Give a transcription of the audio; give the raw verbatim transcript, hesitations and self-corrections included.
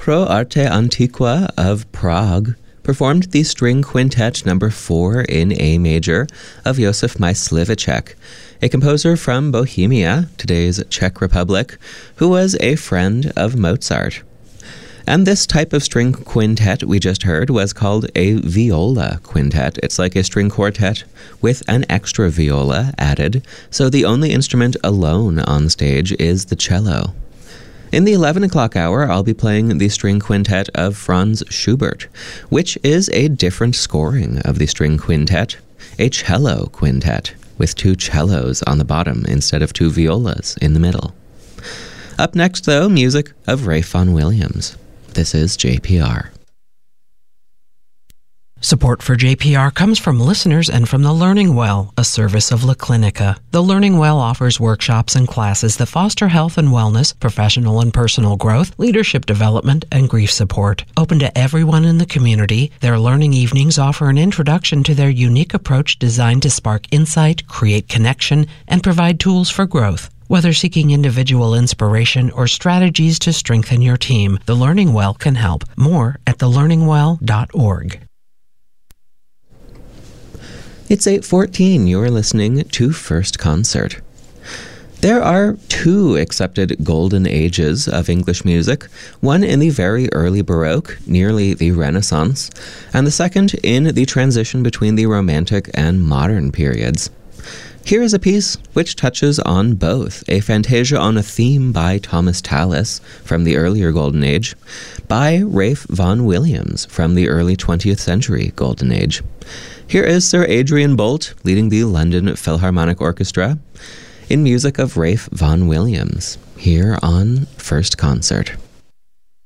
Teatro Arte Antiqua of Prague performed the string quintet number four in A major of Josef Mysliveček, a composer from Bohemia, today's Czech Republic, who was a friend of Mozart. And this type of string quintet we just heard was called a viola quintet. It's like a string quartet with an extra viola added, so the only instrument alone on stage is the cello. In the eleven o'clock hour, I'll be playing the string quintet of Franz Schubert, which is a different scoring of the string quintet, a cello quintet, with two cellos on the bottom instead of two violas in the middle. Up next, though, music of Ralph Vaughan Williams. This is J P R. Support for J P R comes from listeners and from the Learning Well, a service of La Clinica. The Learning Well offers workshops and classes that foster health and wellness, professional and personal growth, leadership development, and grief support. Open to everyone in the community, their learning evenings offer an introduction to their unique approach designed to spark insight, create connection, and provide tools for growth. Whether seeking individual inspiration or strategies to strengthen your team, The Learning Well can help. More at the learning well dot org. It's eight fourteen. You're listening to First Concert. There are two accepted golden ages of English music, one in the very early Baroque, nearly the Renaissance, and the second in the transition between the Romantic and modern periods. Here is a piece which touches on both, a fantasia on a theme by Thomas Tallis from the earlier Golden Age, by Ralph Vaughan Williams from the early twentieth century Golden Age. Here is Sir Adrian Boult leading the London Philharmonic Orchestra in music of Ralph Vaughan Williams, here on First Concert.